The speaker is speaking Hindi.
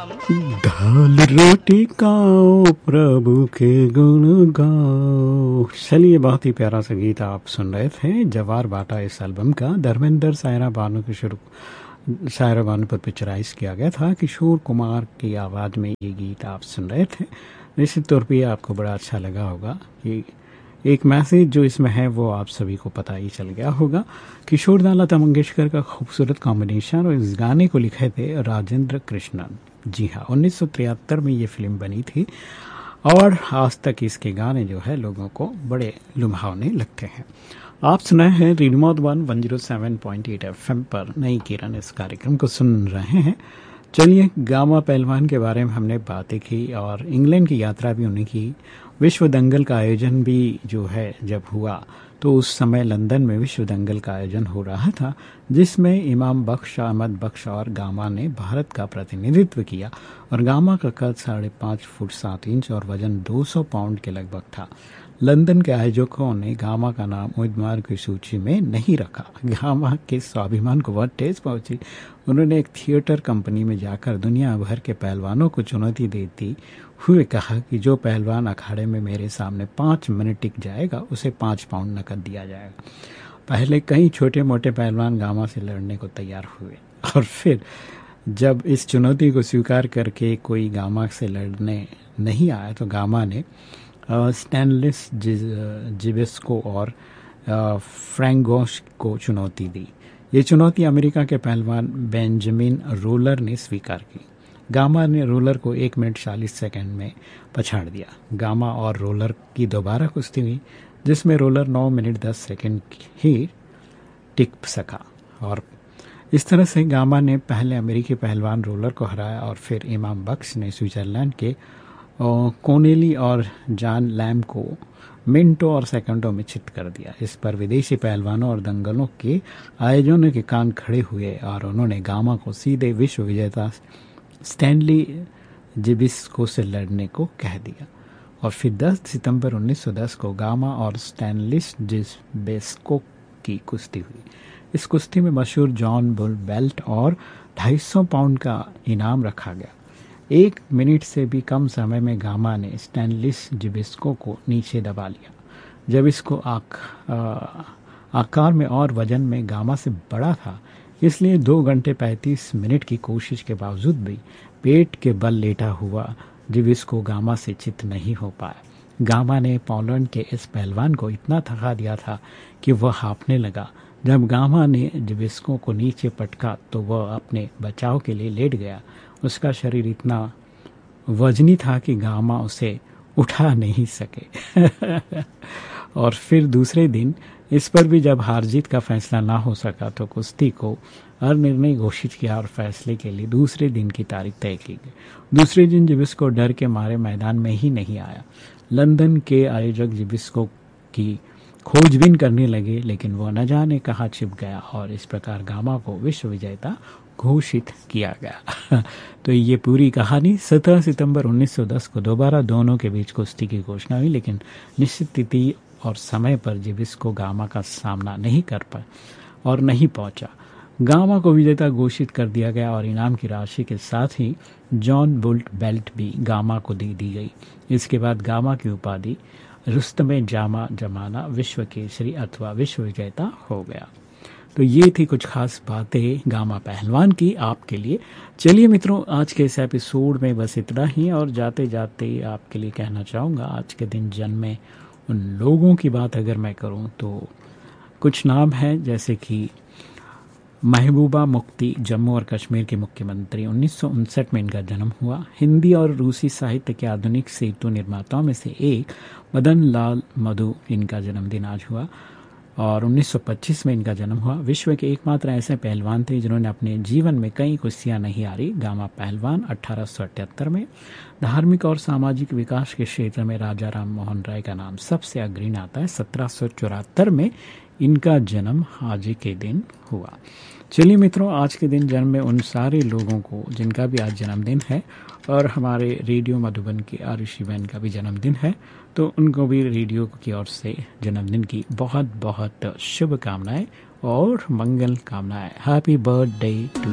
दाल रोटी खाओ प्रभु के गुण गाओ। चलिए, बहुत ही प्यारा सा गीत आप सुन रहे थे। जवार बाटा इस एल्बम का धर्मेंद्र सायरा बानो के शुरू सायरा बानो पर पिक्चराइज किया गया था। किशोर कुमार की आवाज़ में ये गीत आप सुन रहे थे। निश्चित तौर पे आपको बड़ा अच्छा लगा होगा कि एक मैसेज जो इसमें है वो आप सभी को पता ही चल गया होगा। किशोर दा लता मंगेशकर का खूबसूरत कॉम्बिनेशन, और इस गाने को लिखे थे राजेंद्र कृष्णन। जी हाँ, 1973 में ये फिल्म बनी थी और आज तक इसके गाने जो है लोगों को बड़े लुभावने लगते हैं। आप सुनाए हैं रेडियो मधुबन 107.8 FM पर नई किरण इस कार्यक्रम को सुन रहे हैं। चलिए, गामा पहलवान के बारे में हमने बातें की और इंग्लैंड की यात्रा भी उन्हीं की। विश्व दंगल का आयोजन भी जो है जब हुआ तो उस समय लंदन में विश्व दंगल का आयोजन हो रहा था, जिसमें इमाम बख्श, अहमद बख्श और गामा ने भारत का प्रतिनिधित्व किया। और गामा का कद 5.5 फुट 7 इंच और वजन 200 पाउंड के लगभग था। लंदन के आयोजकों ने गामा का नाम उम्मीदवार की सूची में नहीं रखा। गामा के स्वाभिमान को बहुत ठेस पहुंची। उन्होंने एक थिएटर कंपनी में जाकर दुनिया भर के पहलवानों को चुनौती देती हुए कहा कि जो पहलवान अखाड़े में मेरे सामने 5 मिनट टिक जाएगा उसे 5 पाउंड नकद दिया जाएगा। पहले कई छोटे मोटे पहलवान गामा से लड़ने को तैयार हुए और फिर जब इस चुनौती को स्वीकार करके कोई गामा से लड़ने नहीं आया तो गामा ने स्टैनलिस जिबेस्को और फ्रैंक गोश को चुनौती दी। ये चुनौती अमेरिका के पहलवान बेंजामिन रोलर ने स्वीकार की। गामा ने रोलर को 1 मिनट 40 सेकंड में पछाड़ दिया। गामा और रोलर की दोबारा कुश्ती हुई, जिसमें रोलर 9 मिनट 10 सेकंड ही टिक सका और इस तरह से गामा ने पहले अमेरिकी पहलवान रोलर को हराया। और फिर इमाम बख्श ने स्विट्जरलैंड के कोनेली और जॉन लैम को मिनटों और सेकंडों में चित कर दिया। इस पर विदेशी पहलवानों और दंगलों के आयोजनों के कान खड़े हुए और उन्होंने गामा को सीधे विश्व विजेता स्टैनली जिबिस्को से लड़ने को कह दिया। और फिर 10 सितंबर 1910 को गामा और स्टैनलिस जिबिस्को की कुश्ती हुई। इस कुश्ती में मशहूर जॉन बुल बेल्ट और 250 पाउंड का इनाम रखा गया। 1 मिनट से भी कम समय में गामा ने स्टैनलिस जिबिस्को को नीचे दबा लिया। जब इसको आकार में और वजन में गामा से बड़ा था, इसलिए 2 घंटे 35 मिनट की कोशिश के बावजूद भी पेट के बल लेटा हुआ जिबिस्को गामा से चित नहीं हो पाया। गामा ने पोलैंड के इस पहलवान को इतना थका दिया था कि वह हाँफने लगा। जब गामा ने जिबिस्को को नीचे पटका तो वह अपने बचाव के लिए लेट गया। उसका शरीर इतना वजनी था कि गामा उसे उठा नहीं सके। और फिर दूसरे दिन इस पर भी जब हार जीत का फैसला ना हो सका तो कुश्ती को अनिर्णय घोषित किया और फैसले के लिए दूसरे दिन की तारीख तय की गई। दूसरे दिन जिबिस्को डर के मारे मैदान में ही नहीं आया। लंदन के आयोजक जिबिस्को की खोजबीन करने लगे, लेकिन वह न जाने कहाँ छिप गया और इस प्रकार गामा को विश्व विजेता घोषित किया गया। तो ये पूरी कहानी 17 सितंबर 1910 को दोबारा दोनों के बीच कुश्ती की घोषणा हुई, लेकिन निश्चित तिथि और समय पर जिबिस्को गामा का सामना नहीं कर पाए और नहीं पहुंचा। गामा को विजेता घोषित कर दिया गया और इनाम की राशि के साथ ही जॉन बुल्ट बेल्ट भी गामा को दे दी गई। इसके बाद गामा की उपाधि रुस्तमे जामा जमाना विश्व केसरी अथवा विश्व विजेता हो गया। तो ये थी कुछ खास बातें गामा पहलवान की आपके लिए। चलिए मित्रों, आज के इस एपिसोड में बस इतना ही और जाते जाते आपके लिए कहना चाहूँगा, आज के दिन जन्मे उन लोगों की बात अगर मैं करूँ तो कुछ नाम हैं, जैसे कि महबूबा मुफ्ती जम्मू और कश्मीर के मुख्यमंत्री, 1959 में इनका जन्म हुआ। हिंदी और रूसी साहित्य के आधुनिक सेतु निर्माताओं में से एक मदन लाल मधु, इनका जन्मदिन आज हुआ और 1925 में इनका जन्म हुआ। विश्व के एकमात्र ऐसे पहलवान थे जिन्होंने अपने जीवन में कई कुश्तियां नहीं हारी। गामा पहलवान 1878 में। धार्मिक और सामाजिक विकास के क्षेत्र में राजा राम मोहन राय का नाम सबसे अग्रणी आता है। 1774 में इनका जन्म आज के दिन हुआ। चलिए मित्रों, आज के दिन जन्म में उन सारे लोगों को जिनका भी आज जन्मदिन है और हमारे रेडियो मधुबन की आरुषि बहन का भी जन्मदिन है, तो उनको भी रेडियो की ओर से जन्मदिन की बहुत बहुत शुभकामनाएं और मंगल कामनाएं। Happy birthday to